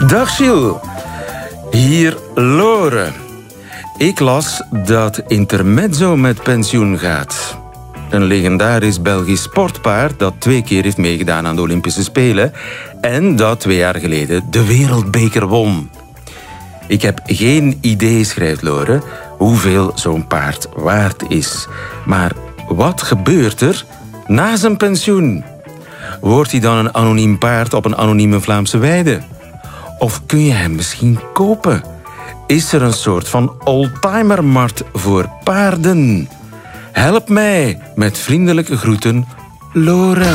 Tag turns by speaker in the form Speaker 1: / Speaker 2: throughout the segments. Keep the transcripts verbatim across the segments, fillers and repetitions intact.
Speaker 1: Dag Gilles, hier Lore. Ik las dat Intermezzo met pensioen gaat. Een legendarisch Belgisch sportpaard dat twee keer heeft meegedaan aan de Olympische Spelen en dat twee jaar geleden de wereldbeker won. Ik heb geen idee, schrijft Lore, hoeveel zo'n paard waard is. Maar wat gebeurt er na zijn pensioen? Wordt hij dan een anoniem paard op een anonieme Vlaamse weide? Of kun je hem misschien kopen? Is er een soort van oldtimermarkt voor paarden? Help mij, met vriendelijke groeten, Lore.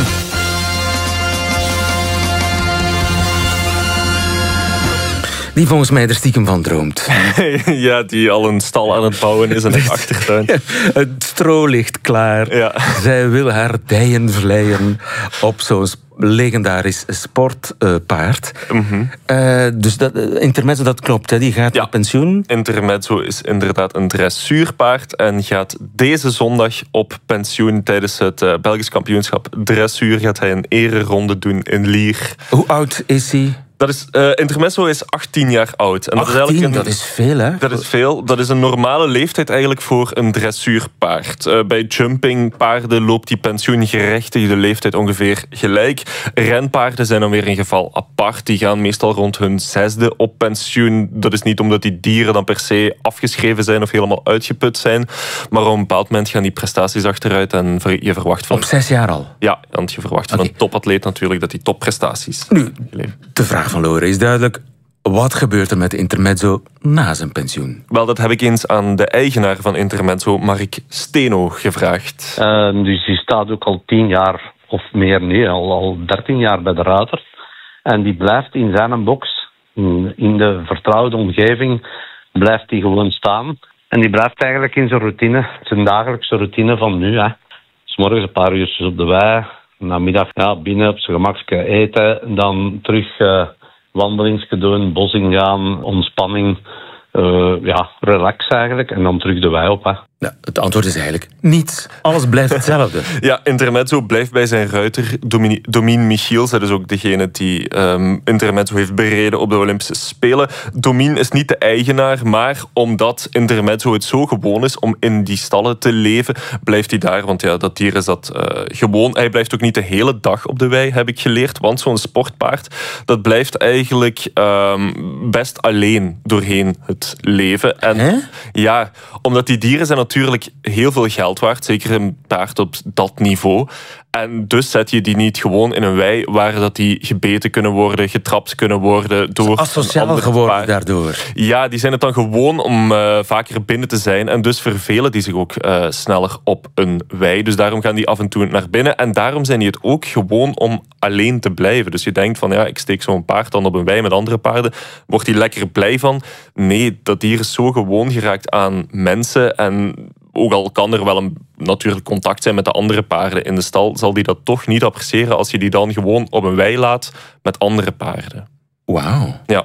Speaker 1: Die volgens mij er stiekem van droomt.
Speaker 2: Ja, die al een stal aan het bouwen is in de achtertuin.
Speaker 1: Het stro ligt klaar. Ja. Zij wil haar dijen vleien op zo'n legendarisch sportpaard. Uh, mm-hmm. uh, dus dat, Intermezzo, dat klopt, hè? Die gaat ja. op pensioen.
Speaker 2: Intermezzo is inderdaad een dressuurpaard en gaat deze zondag op pensioen tijdens het uh, Belgisch kampioenschap dressuur. Gaat hij een ereronde doen in Lier.
Speaker 1: Hoe oud is hij?
Speaker 2: Dat is, uh, Intermezzo is achttien jaar oud. En dat
Speaker 1: achttien,
Speaker 2: is eigenlijk een,
Speaker 1: dat is veel, hè?
Speaker 2: Dat is veel. Dat is een normale leeftijd eigenlijk voor een dressuurpaard. Uh, bij jumpingpaarden loopt die pensioengerechtigde leeftijd ongeveer gelijk. Renpaarden zijn dan weer een geval apart. Die gaan meestal rond hun zesde op pensioen. Dat is niet omdat die dieren dan per se afgeschreven zijn of helemaal uitgeput zijn. Maar op een bepaald moment gaan die prestaties achteruit en je verwacht van...
Speaker 1: Op zes jaar al?
Speaker 2: Ja, want je verwacht van okay. een topatleet natuurlijk dat die topprestaties...
Speaker 1: Nu, de vraag van Lore is duidelijk. Wat gebeurt er met Intermezzo na zijn pensioen?
Speaker 2: Wel, dat heb ik eens aan de eigenaar van Intermezzo, Mark Steno, gevraagd.
Speaker 3: Uh, dus die staat ook al tien jaar, of meer, nee, al, al dertien jaar bij de ruiter. En die blijft in zijn box, in de vertrouwde omgeving, blijft hij gewoon staan. En die blijft eigenlijk in zijn routine, zijn dagelijkse routine van nu. Hè. 's Morgens een paar uurtjes op de wei, namiddag ja, binnen op zijn gemakje eten, dan terug... Uh, wandelingsje doen, bos ingaan, ontspanning, uh, ja, relax eigenlijk. En dan terug de wei op. Hè.
Speaker 1: Ja, het antwoord is eigenlijk niets. Alles blijft hetzelfde.
Speaker 2: Ja, Intermezzo blijft bij zijn ruiter. Domine, Domien Michiels, dat is ook degene die um, Intermezzo heeft bereden op de Olympische Spelen. Domien is niet de eigenaar, maar omdat Intermezzo het zo gewoon is om in die stallen te leven, blijft hij daar. Want ja, dat dier is dat uh, gewoon. Hij blijft ook niet de hele dag op de wei, heb ik geleerd. Want zo'n sportpaard, dat blijft eigenlijk um, best alleen doorheen het leven. En
Speaker 1: Hè?
Speaker 2: Ja, omdat die dieren zijn natuurlijk heel veel geld waard. Zeker een paard op dat niveau. En dus zet je die niet gewoon in een wei waar dat die gebeten kunnen worden, getrapt kunnen worden door
Speaker 1: asociaal geworden paard. Daardoor.
Speaker 2: Ja, die zijn het dan gewoon om uh, vaker binnen te zijn. En dus vervelen die zich ook uh, sneller op een wei. Dus daarom gaan die af en toe naar binnen. En daarom zijn die het ook gewoon om alleen te blijven. Dus je denkt van, ja, ik steek zo'n paard dan op een wei met andere paarden. Wordt die lekker blij van? Nee, dat dier is zo gewoon geraakt aan mensen. En ook al kan er wel een natuurlijk contact zijn met de andere paarden in de stal, zal die dat toch niet appreciëren als je die dan gewoon op een wei laat met andere paarden.
Speaker 1: Wauw.
Speaker 2: Ja.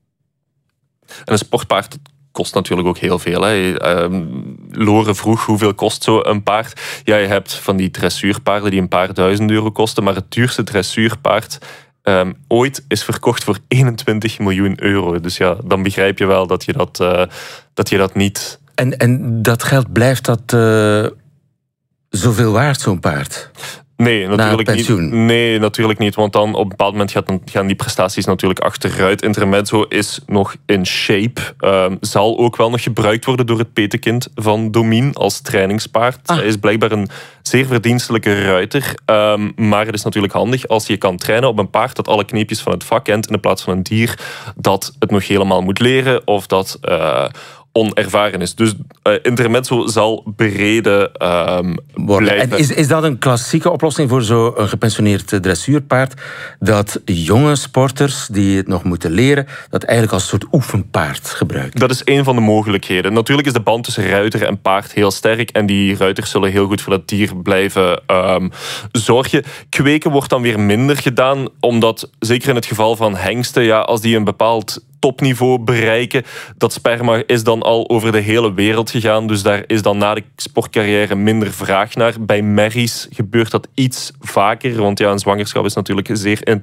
Speaker 2: En een sportpaard kost natuurlijk ook heel veel. Hè. Um, Lore vroeg hoeveel kost zo een paard. Ja, je hebt van die dressuurpaarden die een paar duizend euro kosten, maar het duurste dressuurpaard um, ooit is verkocht voor eenentwintig miljoen euro. Dus ja, dan begrijp je wel dat je dat, uh, dat, je dat niet...
Speaker 1: En, en dat geld, blijft dat uh, zoveel waard, zo'n paard?
Speaker 2: Nee, natuurlijk niet. Nee, natuurlijk niet. Want dan op een bepaald moment gaat, gaan die prestaties natuurlijk achteruit. Intermezzo is nog in shape. Um, zal ook wel nog gebruikt worden door het petekind van Domien als trainingspaard. Ah. Hij is blijkbaar een zeer verdienstelijke ruiter. Um, maar het is natuurlijk handig als je kan trainen op een paard dat alle kneepjes van het vak kent, in plaats van een dier dat het nog helemaal moet leren of dat... Uh, onervaren is. Dus uh, Intermezzo zal bereden um, blijven.
Speaker 1: En is, is dat een klassieke oplossing voor zo'n gepensioneerd dressuurpaard? Dat jonge sporters die het nog moeten leren, dat eigenlijk als een soort oefenpaard gebruiken?
Speaker 2: Dat is een van de mogelijkheden. Natuurlijk is de band tussen ruiter en paard heel sterk en die ruiters zullen heel goed voor dat dier blijven um, zorgen. Kweken wordt dan weer minder gedaan, omdat zeker in het geval van hengsten, ja, als die een bepaald topniveau bereiken. Dat sperma is dan al over de hele wereld gegaan. Dus daar is dan na de sportcarrière minder vraag naar. Bij merries gebeurt dat iets vaker. Want ja, een zwangerschap is natuurlijk zeer